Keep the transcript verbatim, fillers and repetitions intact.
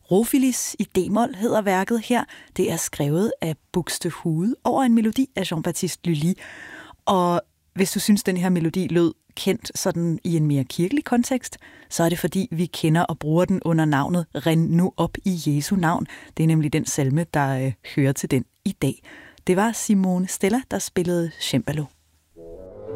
Rofilis i D-mol hedder værket her. Det er skrevet af Buxtehude over en melodi af Jean-Baptiste Lully. Og hvis du synes, den her melodi lød kendt sådan i en mere kirkelig kontekst, så er det fordi, vi kender og bruger den under navnet Rind nu op i Jesu navn. Det er nemlig den salme, der øh, hører til den i dag. Det var Simone Stella, der spillede cembalo.